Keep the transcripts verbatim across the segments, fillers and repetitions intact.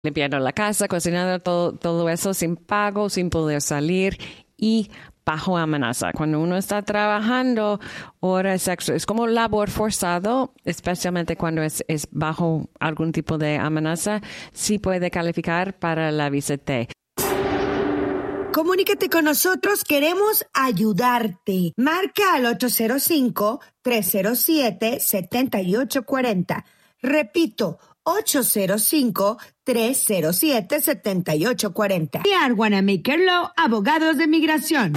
limpiando la casa, cocinando, todo, todo eso sin pago, sin poder salir y bajo amenaza. Cuando uno está trabajando horas extra, es como labor forzado, especialmente cuando es, es bajo algún tipo de amenaza, sí puede calificar para la visa T. Comunícate con nosotros, queremos ayudarte. Marca al ocho cero cinco, tres cero siete, siete ocho cuatro cero. Repito, ocho cero cinco, tres cero siete, siete ocho cuatro cero. Y Wanamaker Law, abogados de migración.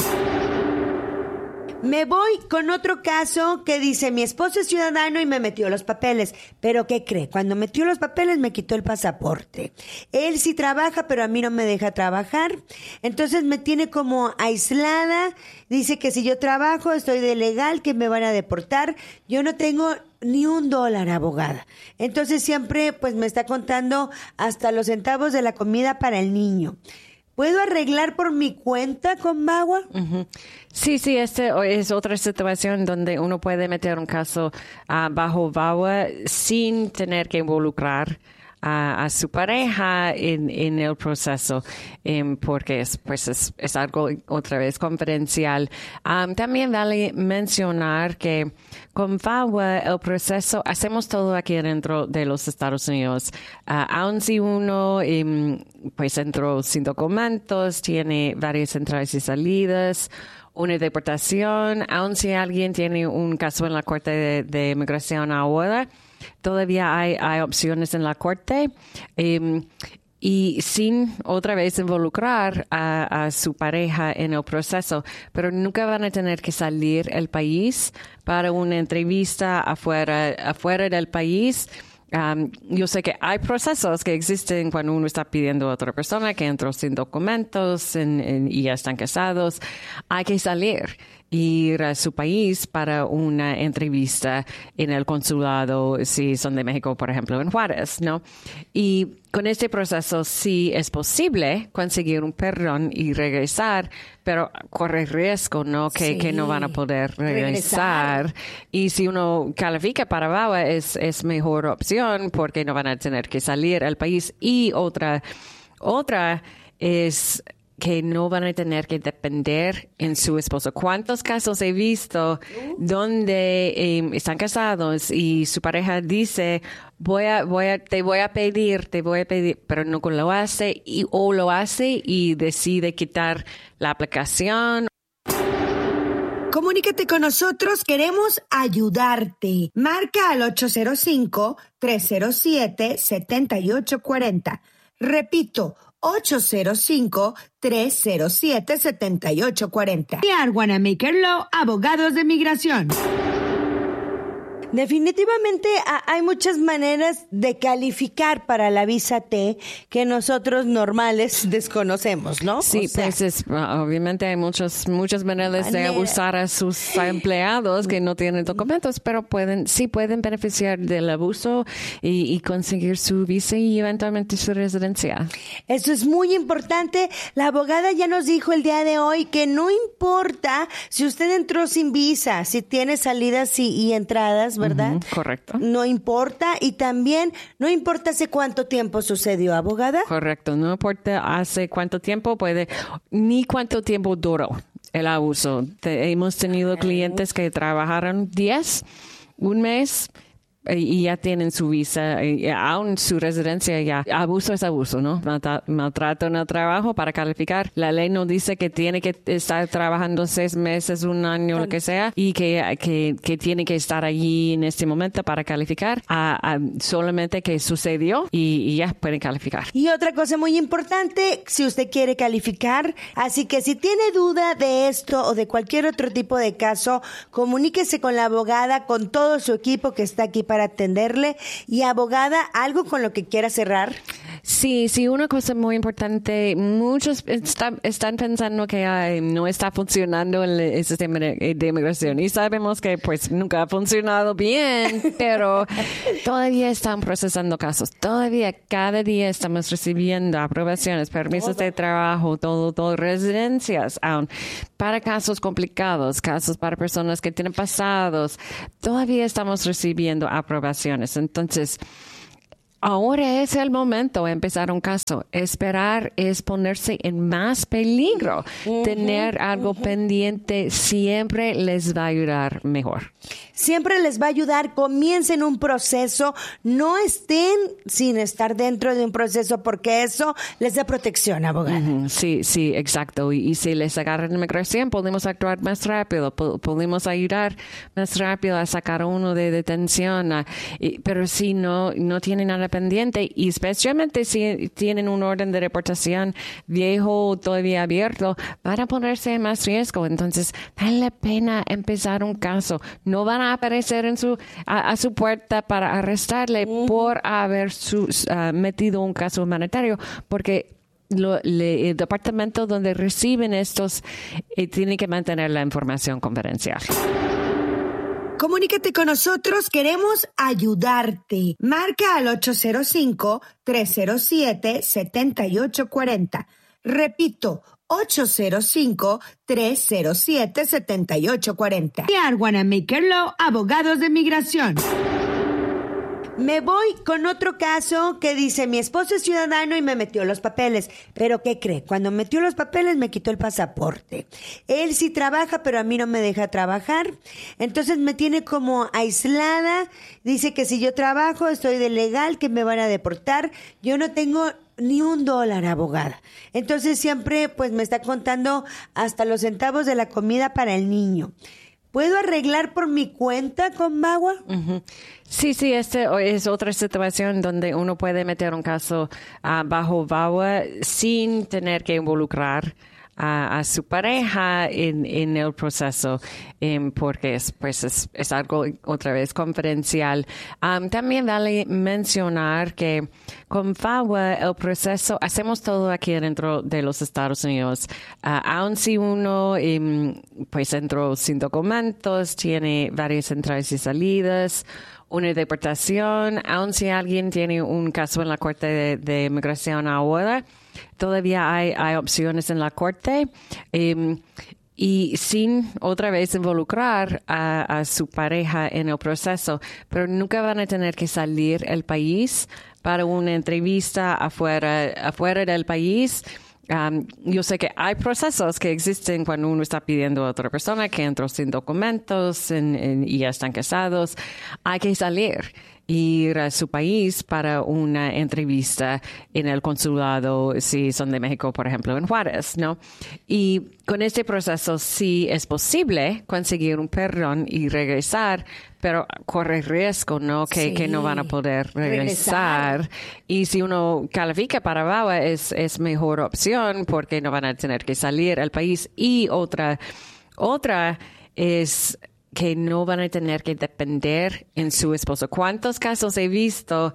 Me voy con otro caso que dice, mi esposo es ciudadano y me metió los papeles. ¿Pero qué cree? Cuando metió los papeles me quitó el pasaporte. Él sí trabaja, pero a mí no me deja trabajar. Entonces me tiene como aislada. Dice que si yo trabajo estoy de legal, que me van a deportar. Yo no tengo ni un dólar, abogada. Entonces siempre pues me está contando hasta los centavos de la comida para el niño. ¿Puedo arreglar por mi cuenta con VAWA? Uh-huh. Sí, sí, este es otra situación donde uno puede meter un caso uh, bajo VAWA sin tener que involucrar a, a su pareja en, en el proceso, um, porque es, pues es, es algo otra vez confidencial. Um, también vale mencionar que con VAWA el proceso, hacemos todo aquí dentro de los Estados Unidos. Uh, aun si uno um, pues entró sin documentos, tiene varias entradas y salidas, una deportación, aun si alguien tiene un caso en la Corte de, de Inmigración ahora, todavía hay, hay opciones en la Corte. Um, y sin otra vez involucrar a, a su pareja en el proceso, pero nunca van a tener que salir del país para una entrevista afuera, afuera del país. Um, yo sé que hay procesos que existen cuando uno está pidiendo a otra persona que entró sin documentos en, en, y ya están casados. Hay que salir, ir a su país para una entrevista en el consulado, si son de México, por ejemplo, en Juárez, ¿no? Y con este proceso sí es posible conseguir un perdón y regresar, pero corre riesgo, ¿no? Que, sí, que no van a poder regresar. regresar. Y si uno califica para VAWA es, es mejor opción porque no van a tener que salir al país. Y otra, otra es que no van a tener que depender en su esposo. ¿Cuántos casos he visto donde eh, están casados y su pareja dice, voy a, voy a, te voy a pedir, te voy a pedir, pero no lo hace y, o lo hace y decide quitar la aplicación? Comunícate con nosotros, queremos ayudarte. Marca al ocho cero cinco, tres cero siete, siete ocho cuatro cero. Repito, ocho cero cinco, tres cero siete, siete ocho cuatro cero. Y Wanamaker Law, abogados de migración. Definitivamente hay muchas maneras de calificar para la visa T que nosotros normales desconocemos, ¿no? Sí, o sea, pues es, obviamente hay muchas muchas maneras manera. de abusar a sus empleados que no tienen documentos, pero pueden sí pueden beneficiar del abuso y, y conseguir su visa y eventualmente su residencia. Eso es muy importante. La abogada ya nos dijo el día de hoy que no importa si usted entró sin visa, si tiene salidas y, y entradas, ¿verdad? Uh-huh, correcto. No importa, y también no importa hace cuánto tiempo sucedió, abogada. Correcto, no importa hace cuánto tiempo puede, ni cuánto tiempo duró el abuso. Te, hemos tenido clientes que trabajaron diez, un mes, y ya tienen su visa, y aún su residencia ya. Abuso es abuso, ¿no? Maltrato en el trabajo para calificar. La ley no dice que tiene que estar trabajando seis meses, un año, lo que sea, y que, que, que tiene que estar allí en este momento para calificar. A, a solamente que sucedió y, y ya pueden calificar. Y otra cosa muy importante, si usted quiere calificar, así que si tiene duda de esto o de cualquier otro tipo de caso, comuníquese con la abogada, con todo su equipo que está aquí para para atenderle. Y abogada, ¿algo con lo que quiera cerrar? Sí, sí, una cosa muy importante, muchos está, están pensando que ay, no está funcionando el, el sistema de, de inmigración y sabemos que pues nunca ha funcionado bien, pero todavía están procesando casos, todavía cada día estamos recibiendo aprobaciones, permisos todo. de trabajo, todo, todo, residencias aún, para casos complicados, casos para personas que tienen pasados, todavía estamos recibiendo aprobaciones, entonces ahora es el momento de empezar un caso. Esperar es ponerse en más peligro. Uh-huh, Tener algo uh-huh. pendiente siempre les va a ayudar mejor. Siempre les va a ayudar. Comiencen un proceso. No estén sin estar dentro de un proceso porque eso les da protección, abogada. Uh-huh. Sí, sí, exacto. Y, y si les agarran inmigración, podemos actuar más rápido. Po- podemos ayudar más rápido a sacar a uno de detención. A, y, pero si no, no tienen nada pendiente, y especialmente si tienen un orden de deportación viejo todavía abierto, van a ponerse en más riesgo. Entonces, vale la pena empezar un caso. No van a aparecer en su a, a su puerta para arrestarle uh-huh. por haber su, uh, metido un caso humanitario, porque Lo, le, el departamento donde reciben estos eh, tiene que mantener la información confidencial. Comunícate con nosotros, queremos ayudarte. Marca al ocho cero cinco, tres cero siete, siete ocho cuatro cero. Repito, ocho cero cinco, tres cero siete, siete ocho cuatro cero. Y Arwana Maker Law, abogados de migración. Me voy con otro caso que dice, mi esposo es ciudadano y me metió los papeles. ¿Pero qué cree? Cuando metió los papeles me quitó el pasaporte. Él sí trabaja, pero a mí no me deja trabajar. Entonces me tiene como aislada. Dice que si yo trabajo estoy de legal, que me van a deportar. Yo no tengo ni un dólar, abogada. Entonces siempre pues me está contando hasta los centavos de la comida para el niño. ¿Puedo arreglar por mi cuenta con VAWA? Uh-huh. Sí, sí, este es otra situación donde uno puede meter un caso uh, bajo VAWA sin tener que involucrar a, a su pareja en, en el proceso, um, porque es, pues es, es algo otra vez confidencial. Um, también vale mencionar que con VAWA el proceso, hacemos todo aquí dentro de los Estados Unidos. Uh, aun si uno um, pues entró sin documentos, tiene varias entradas y salidas, una deportación, aun si alguien tiene un caso en la Corte de, de Inmigración ahora, todavía hay, hay opciones en la Corte um, y sin otra vez involucrar a, a su pareja en el proceso, pero nunca van a tener que salir del país para una entrevista afuera, afuera del país. Um, yo sé que hay procesos que existen cuando uno está pidiendo a otra persona que entró sin documentos en, en, y ya están casados. Hay que salir, ir a su país para una entrevista en el consulado, si son de México, por ejemplo, en Juárez, ¿no? Y con este proceso sí es posible conseguir un perdón y regresar, pero corre riesgo, ¿no? Que, sí. que no van a poder regresar. regresar. Y si uno califica para VAWA es, es mejor opción porque no van a tener que salir al país. Y otra, otra es que no van a tener que depender en su esposo. ¿Cuántos casos he visto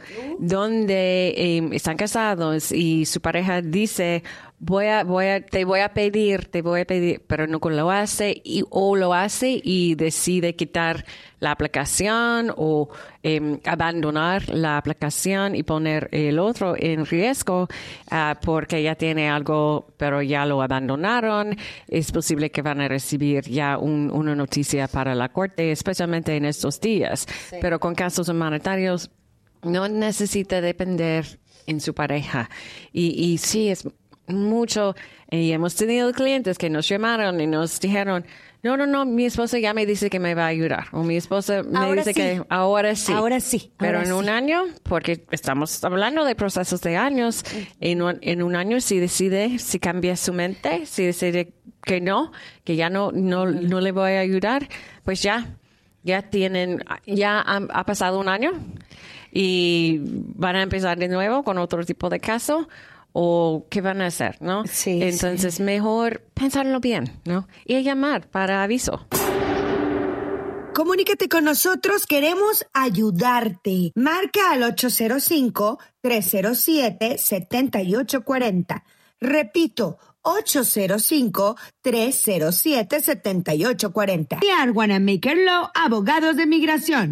donde eh, están casados y su pareja dice, voy a, voy a, te voy a pedir, te voy a pedir, pero no lo hace y, o lo hace y decide quitar la aplicación o eh, abandonar la aplicación y poner el otro en riesgo uh, porque ya tiene algo, pero ya lo abandonaron? Es posible que van a recibir ya un, una noticia para la corte, especialmente en estos días. Sí. Pero con casos humanitarios no necesita depender en su pareja. Y, y sí, es mucho. Y hemos tenido clientes que nos llamaron y nos dijeron, no, no, no, mi esposa ya me dice que me va a ayudar. O mi esposa me ahora dice sí. que ahora sí. Ahora sí. Pero ahora en sí. un año, porque estamos hablando de procesos de años, en un, en un año si decide, si cambia su mente, si decide que no, que ya no, no, no le voy a ayudar, pues ya, ya tienen, ya ha, ha pasado un año y van a empezar de nuevo con otro tipo de caso. ¿O qué van a hacer, no? Sí, Entonces, sí. mejor pensarlo bien, ¿no? Y llamar para aviso. Comunícate con nosotros, queremos ayudarte. Marca al ocho cero cinco, tres cero siete, siete ocho cuatro cero. Repito, ocho cero cinco, tres cero siete, siete ocho cuatro cero. Y Arwana Maker Law, abogados de migración.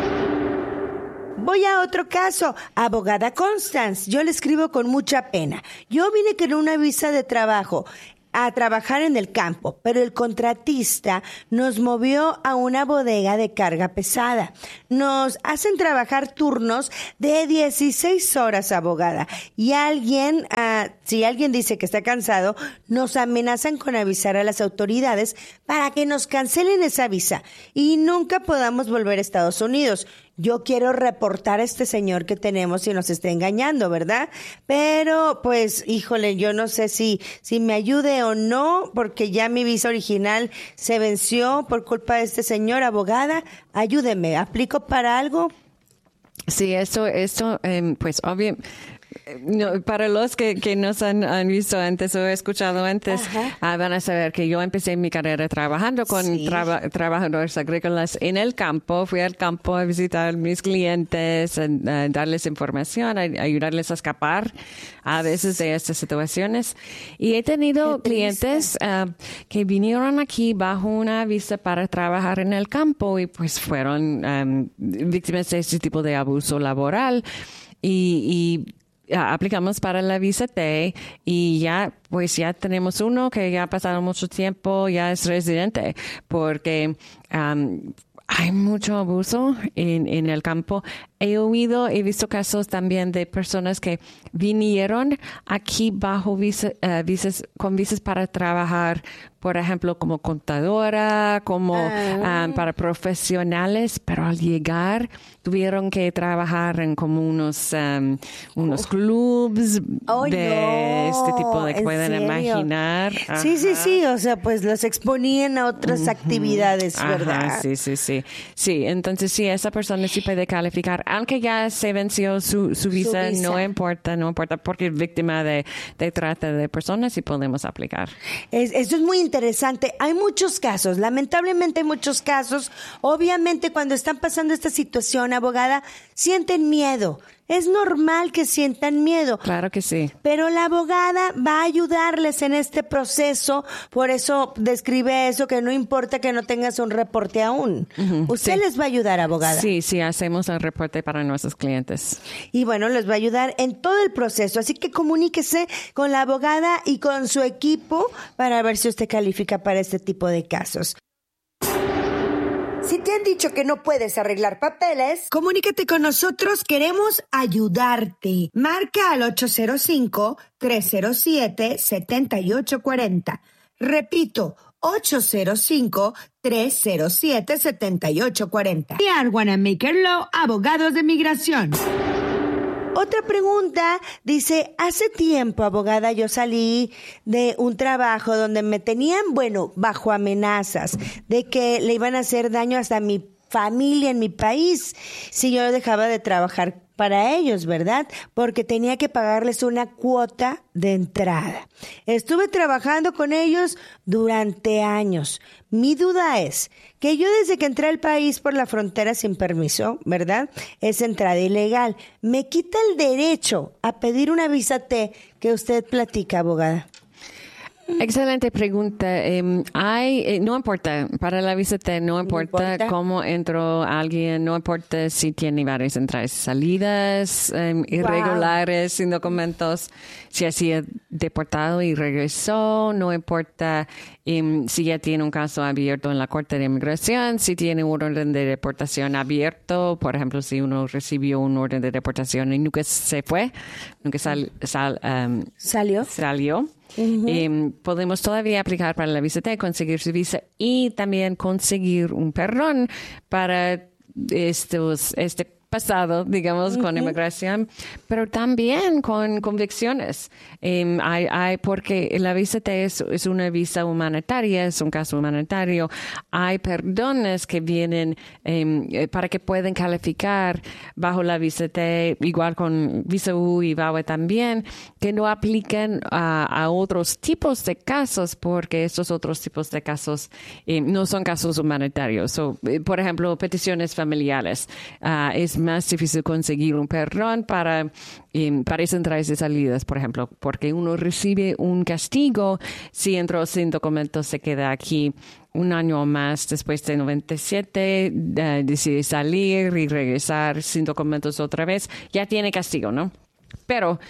Voy a otro caso. Abogada Constance, yo le escribo con mucha pena. Yo vine con una visa de trabajo. a trabajar en el campo, pero el contratista nos movió a una bodega de carga pesada. Nos hacen trabajar turnos de dieciséis horas, abogada, y alguien, uh, si alguien dice que está cansado, nos amenazan con avisar a las autoridades para que nos cancelen esa visa y nunca podamos volver a Estados Unidos. Yo quiero reportar a este señor que tenemos y nos está engañando, ¿verdad? Pero, pues, híjole, yo no sé si, si me ayude o no, porque ya mi visa original se venció por culpa de este señor, abogada. Ayúdeme, ¿aplico para algo? Sí, eso, esto, eh, pues, obvio. No, para los que, que nos han, han visto antes o escuchado antes, uh, van a saber que yo empecé mi carrera trabajando con sí. traba, trabajadores agrícolas en el campo. Fui al campo a visitar mis clientes, a, a darles información, a, a ayudarles a escapar a veces de estas situaciones. Y he tenido clientes uh, que vinieron aquí bajo una visa para trabajar en el campo y pues fueron um, víctimas de este tipo de abuso laboral. Y, y Ya, aplicamos para la visa T y ya, pues ya tenemos uno que ya ha pasado mucho tiempo, ya es residente, porque um, hay mucho abuso en, en el campo. He oído, he visto casos también de personas que vinieron aquí bajo visa, uh, visas, con visas para trabajar, por ejemplo, como contadora, como ah. um, para profesionales, pero al llegar tuvieron que trabajar en como unos um, unos oh. clubs oh, de no. este tipo de que pueden serio? imaginar. Ajá. Sí, sí, sí, o sea, pues los exponían a otras uh-huh. actividades, ¿verdad? Ajá, sí, sí, sí. Sí, entonces sí, esa persona sí puede calificar, aunque ya se venció su, su, visa, su visa, no importa, no importa, porque es víctima de, de trata de personas y podemos aplicar. Es, eso es muy interesante. Hay muchos casos, lamentablemente hay muchos casos. Obviamente cuando están pasando esta situación, abogada, sienten miedo. Es normal que sientan miedo. Claro que sí. Pero la abogada va a ayudarles en este proceso. Por eso describe eso, que no importa que no tengas un reporte aún. Uh-huh, Usted sí. les va a ayudar, abogada. Sí, sí, hacemos el reporte para nuestros clientes. Y bueno, les va a ayudar en todo el proceso. Así que comuníquese con la abogada y con su equipo para ver si usted califica para este tipo de casos. Si te han dicho que no puedes arreglar papeles, comunícate con nosotros, queremos ayudarte. Marca al ocho cero cinco, tres cero siete, siete ocho cuatro cero. Repito, ocho cero cinco, tres cero siete, siete ocho cuatro cero. Y at Wanamaker Law, abogados de migración. Otra pregunta, dice, hace tiempo, abogada, yo salí de un trabajo donde me tenían, bueno, bajo amenazas de que le iban a hacer daño hasta a mi familia en mi país si yo dejaba de trabajar para ellos, ¿verdad? Porque tenía que pagarles una cuota de entrada. Estuve trabajando con ellos durante años. Mi duda es que yo desde que entré al país por la frontera sin permiso, ¿verdad? Es entrada ilegal. Me quita el derecho a pedir una visa T que usted platica, abogada. Excelente pregunta. Eh, hay, eh, no importa, para la visa T, no importa, no importa cómo entró alguien, no importa si tiene varias entradas y salidas eh, irregulares, wow. sin documentos, si ha sido deportado y regresó, no importa eh, si ya tiene un caso abierto en la Corte de Inmigración, si tiene un orden de deportación abierto, por ejemplo, si uno recibió un orden de deportación y nunca se fue, nunca sal, sal, um, salió. salió. Uh-huh. Eh, podemos todavía aplicar para la visa T, conseguir su visa y también conseguir un perdón para estos, este pasado, digamos, uh-huh. con inmigración, pero también con convicciones. Eh, hay, hay, porque la visa T es, es una visa humanitaria, es un caso humanitario. Hay perdones que vienen eh, para que puedan calificar bajo la visa T, igual con visa U y V A W A también, que no aplican a, a otros tipos de casos, porque estos otros tipos de casos eh, no son casos humanitarios. So, eh, por ejemplo, peticiones familiares. Uh, es más difícil conseguir un perdón para, eh, para esas entradas y salidas, por ejemplo, porque uno recibe un castigo si entró sin documentos, se queda aquí un año o más después de noventa y siete, uh, decide salir y regresar sin documentos otra vez, ya tiene castigo, ¿no? Pero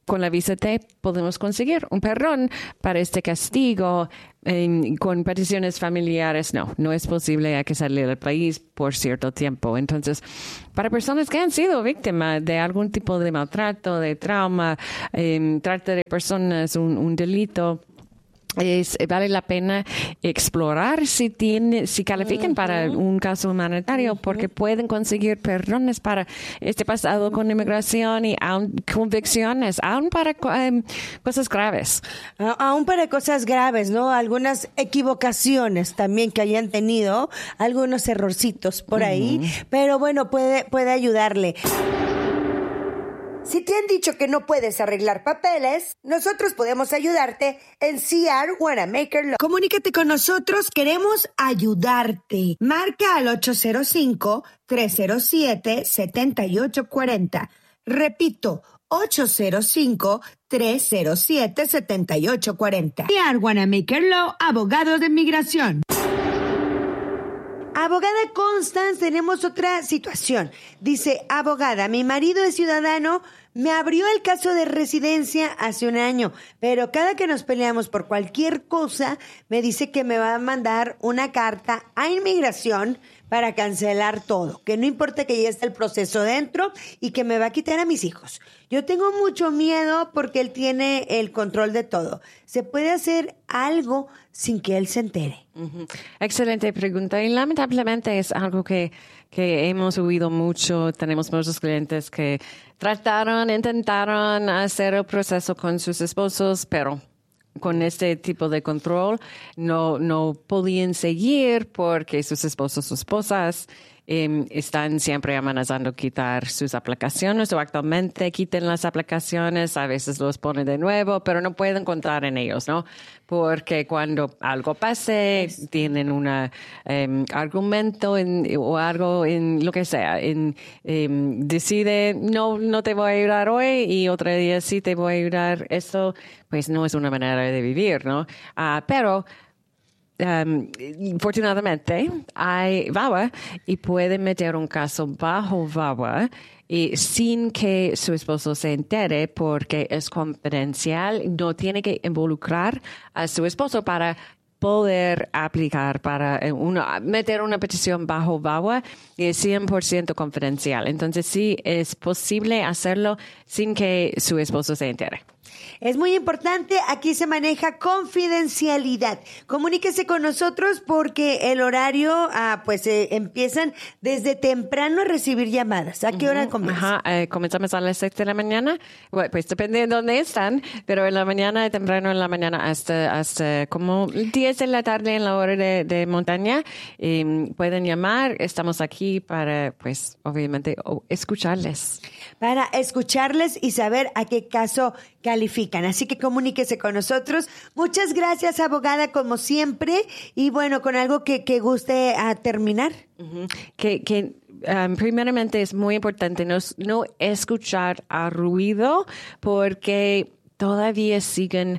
con la visa T podemos conseguir un perdón para este castigo. En, con peticiones familiares, no, no es posible, hay que salir del país por cierto tiempo. Entonces, para personas que han sido víctimas de algún tipo de maltrato, de trauma, eh, trata de personas, un, un delito, Es, vale la pena explorar si tiene, si califican uh-huh. para un caso humanitario, uh-huh. porque pueden conseguir perdones para este pasado con inmigración y aún convicciones, aún para um, cosas graves. A- aún para cosas graves, ¿no? Algunas equivocaciones también que hayan tenido, algunos errorcitos por ahí, uh-huh. pero bueno, puede, puede ayudarle. Si te han dicho que no puedes arreglar papeles, nosotros podemos ayudarte en C R Wanamaker Law. Comunícate con nosotros, queremos ayudarte. Marca al ocho cero cinco, tres cero siete, siete ocho cuatro cero. Repito, ocho cero cinco, tres cero siete, siete ocho cuatro cero. C R Wanamaker Law, abogados de inmigración. Abogada Constance, tenemos otra situación. Dice, abogada, mi marido es ciudadano, me abrió el caso de residencia hace un año, pero cada que nos peleamos por cualquier cosa, me dice que me va a mandar una carta a inmigración para cancelar todo, que no importa que ya esté el proceso dentro y que me va a quitar a mis hijos. Yo tengo mucho miedo porque él tiene el control de todo. ¿Se puede hacer algo sin que él se entere? Uh-huh. Excelente pregunta y lamentablemente es algo que, que hemos oído mucho. Tenemos muchos clientes que trataron, intentaron hacer el proceso con sus esposos, pero con este tipo de control no, no podían seguir porque sus esposos o esposas eh, están siempre amenazando quitar sus aplicaciones o actualmente quiten las aplicaciones, a veces los ponen de nuevo, pero no pueden contar en ellos, ¿no? Porque cuando algo pase, tienen un eh, argumento en, o algo en lo que sea, en, eh, decide no, no te voy a ayudar hoy y otro día sí te voy a ayudar. Eso pues no es una manera de vivir, ¿no? Uh, pero Um, afortunadamente hay V A W A y puede meter un caso bajo V A W A y sin que su esposo se entere porque es confidencial, no tiene que involucrar a su esposo para poder aplicar para una, meter una petición bajo V A W A y es cien por ciento confidencial. Entonces sí es posible hacerlo sin que su esposo se entere. Es muy importante, aquí se maneja confidencialidad. Comuníquese con nosotros porque el horario, ah, pues eh, empiezan desde temprano a recibir llamadas. ¿A qué hora comienza? Ajá, eh, comenzamos a las seis de la mañana. Bueno, pues depende de dónde están, pero en la mañana, temprano en la mañana hasta, hasta como diez de la tarde en la hora de, de montaña. Eh, pueden llamar, estamos aquí para, pues, obviamente, oh, escucharles. Para escucharles y saber a qué caso califican. Así que comuníquese con nosotros. Muchas gracias, abogada, como siempre. Y bueno, con algo que, que guste a terminar. Uh-huh. Que, que um, primeramente es muy importante no, no escuchar a ruido porque todavía siguen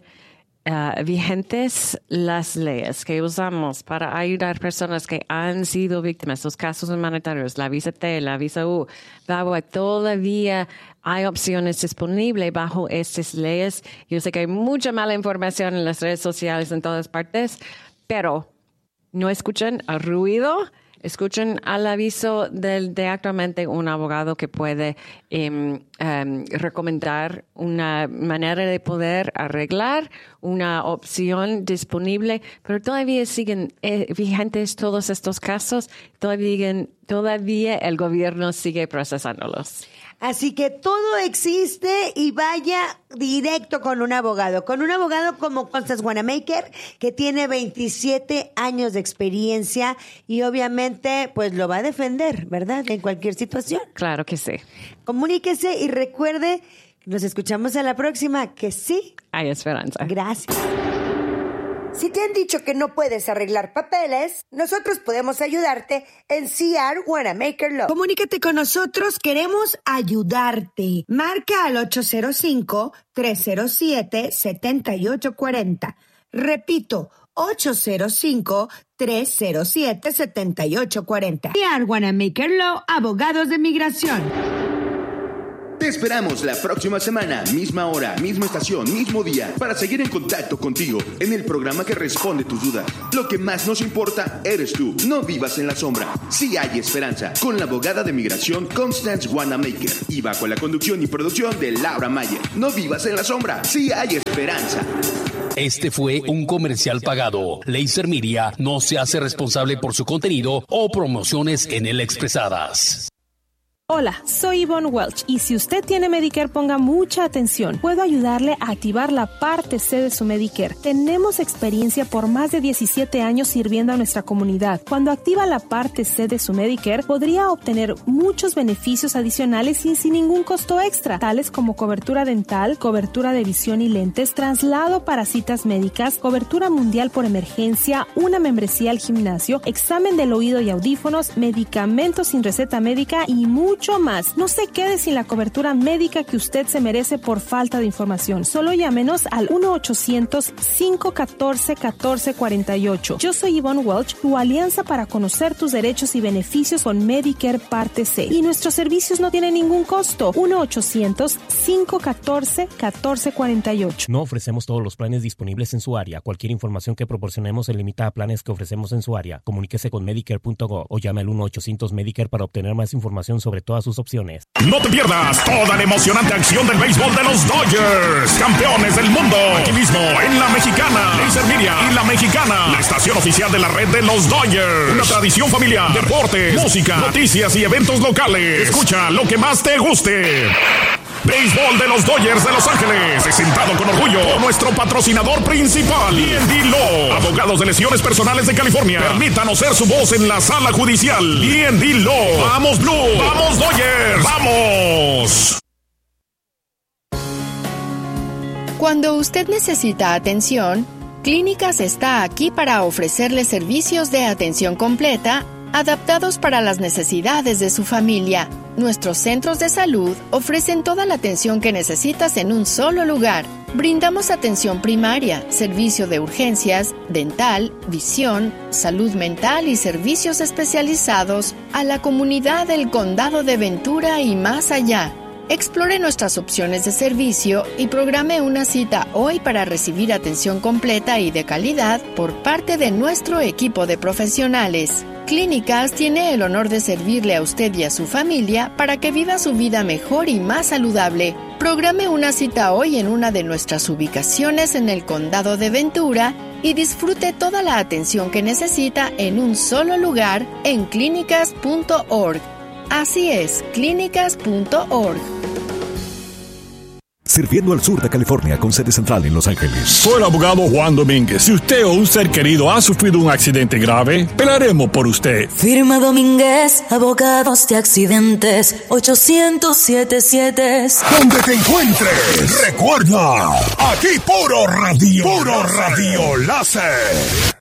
Uh, vigentes las leyes que usamos para ayudar a personas que han sido víctimas, los casos humanitarios, la visa T, la visa U, V A W A, todavía hay opciones disponibles bajo estas leyes. Yo sé que hay mucha mala información en las redes sociales en todas partes, pero no escuchen el ruido. Escuchen al aviso del, de actualmente un abogado que puede um, um, recomendar una manera de poder arreglar, una opción disponible, pero todavía siguen eh, vigentes todos estos casos, todavía, todavía el gobierno sigue procesándolos. Así que todo existe y vaya directo con un abogado. Con un abogado como Constance Wanamaker, que tiene veintisiete años de experiencia y obviamente pues lo va a defender, ¿verdad? En cualquier situación. Claro que sí. Comuníquese y recuerde, nos escuchamos a la próxima, que sí. Hay esperanza. Gracias. Si te han dicho que no puedes arreglar papeles, nosotros podemos ayudarte en C R Wanamaker Law. Comunícate con nosotros, queremos ayudarte. Marca al ocho cero cinco, tres cero siete, siete ocho cuatro cero. Repito, ocho cero cinco, tres cero siete, siete ocho cuatro cero. C R Wanamaker Law, abogados de inmigración. Te esperamos la próxima semana, misma hora, misma estación, mismo día, para seguir en contacto contigo en el programa que responde tus dudas. Lo que más nos importa eres tú. No vivas en la sombra. Sí hay esperanza. Con la abogada de migración Constance Wanamaker y bajo la conducción y producción de Laura Mayer. No vivas en la sombra. Sí hay esperanza. Este fue un comercial pagado. Laser Media no se hace responsable por su contenido o promociones en él expresadas. Hola, soy Yvonne Welch y si usted tiene Medicare, ponga mucha atención. Puedo ayudarle a activar la parte C de su Medicare. Tenemos experiencia por más de diecisiete años sirviendo a nuestra comunidad. Cuando activa la parte C de su Medicare, podría obtener muchos beneficios adicionales y sin ningún costo extra, tales como cobertura dental, cobertura de visión y lentes, traslado para citas médicas, cobertura mundial por emergencia, una membresía al gimnasio, examen del oído y audífonos, medicamentos sin receta médica y mucho mucho más. No se quede sin la cobertura médica que usted se merece por falta de información. Solo llámenos al uno ochocientos, cinco uno cuatro, uno cuatro cuatro ocho. Yo soy Yvonne Welch, tu alianza para conocer tus derechos y beneficios con Medicare Parte C. Y nuestros servicios no tienen ningún costo. uno ochocientos, cinco uno cuatro, uno cuatro cuatro ocho. No ofrecemos todos los planes disponibles en su área. Cualquier información que proporcionemos se limita a planes que ofrecemos en su área. Comuníquese con Medicare punto gov o llame al uno ochocientos Medicare para obtener más información sobre todas sus opciones. No te pierdas toda la emocionante acción del béisbol de los Dodgers, campeones del mundo, aquí mismo en La Mexicana, Laser Media y La Mexicana, la estación oficial de la red de los Dodgers. Una tradición familiar, deportes, música, noticias y eventos locales. Escucha lo que más te guste. Béisbol de los Dodgers de Los Ángeles, presentado con orgullo por nuestro patrocinador principal, D and D Law, abogados de lesiones personales de California. Permítanos ser su voz en la sala judicial. D and D Law. ¡Vamos Blue! ¡Vamos Dodgers! ¡Vamos! Cuando usted necesita atención, Clínicas está aquí para ofrecerle servicios de atención completa, adaptados para las necesidades de su familia. Nuestros centros de salud ofrecen toda la atención que necesitas en un solo lugar. Brindamos atención primaria, servicio de urgencias, dental, visión, salud mental y servicios especializados a la comunidad del Condado de Ventura y más allá. Explore nuestras opciones de servicio y programe una cita hoy para recibir atención completa y de calidad por parte de nuestro equipo de profesionales. Clínicas tiene el honor de servirle a usted y a su familia para que viva su vida mejor y más saludable. Programe una cita hoy en una de nuestras ubicaciones en el Condado de Ventura y disfrute toda la atención que necesita en un solo lugar en clínicas punto org. Así es, clínicas punto org. Sirviendo al sur de California con sede central en Los Ángeles. Soy el abogado Juan Domínguez. Si usted o un ser querido ha sufrido un accidente grave, pelaremos por usted. Firma Domínguez, abogados de accidentes, ochocientos setenta y siete. Donde te encuentres, recuerda, aquí puro radio, puro radio láser.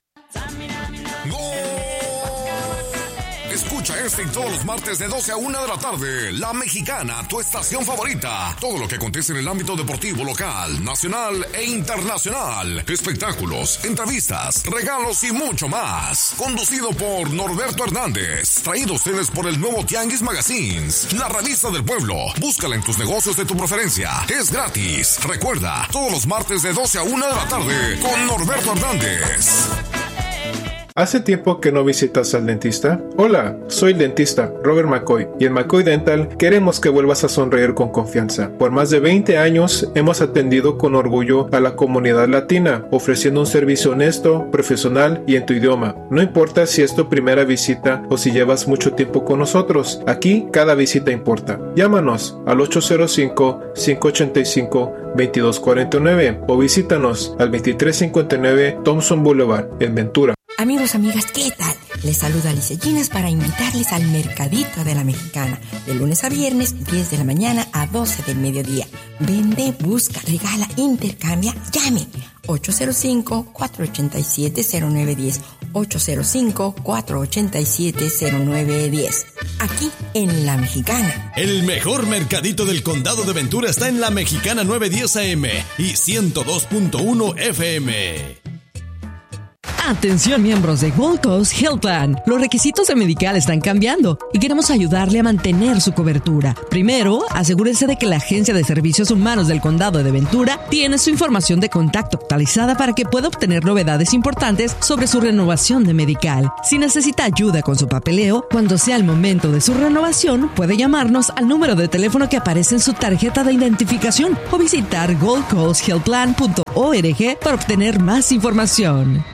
Escucha este y todos los martes de doce a una de la tarde. La Mexicana, tu estación favorita. Todo lo que acontece en el ámbito deportivo local, nacional e internacional. Espectáculos, entrevistas, regalos y mucho más. Conducido por Norberto Hernández. Traído a ustedes por el nuevo Tianguis Magazines. La revista del pueblo. Búscala en tus negocios de tu preferencia. Es gratis. Recuerda, todos los martes de doce a una de la tarde. Con Norberto Hernández. ¿Hace tiempo que no visitas al dentista? Hola, soy el dentista Robert McCoy y en McCoy Dental queremos que vuelvas a sonreír con confianza. Por más de veinte años hemos atendido con orgullo a la comunidad latina, ofreciendo un servicio honesto, profesional y en tu idioma. No importa si es tu primera visita o si llevas mucho tiempo con nosotros, aquí cada visita importa. Llámanos al ocho cero cinco, cinco ocho cinco, dos dos cuatro nueve o visítanos al veintitrés cincuenta y nueve Thompson Boulevard en Ventura. Amigos, amigas, ¿qué tal? Les saluda Alicia Ginas para invitarles al Mercadito de la Mexicana, de lunes a viernes, diez de la mañana a doce del mediodía. Vende, busca, regala, intercambia, llame. ocho cero cinco, cuatro ocho siete, cero nueve uno cero, ocho cero cinco, cuatro ocho siete, cero nueve uno cero. Aquí en La Mexicana. El mejor mercadito del Condado de Ventura está en La Mexicana novecientos diez A M y ciento dos punto uno F M. Atención miembros de Gold Coast Health Plan. Los requisitos de Medical están cambiando y queremos ayudarle a mantener su cobertura. Primero, asegúrese de que la Agencia de Servicios Humanos del Condado de Ventura tiene su información de contacto actualizada para que pueda obtener novedades importantes sobre su renovación de Medical. Si necesita ayuda con su papeleo, cuando sea el momento de su renovación, puede llamarnos al número de teléfono que aparece en su tarjeta de identificación o visitar gold coast health plan punto org para obtener más información.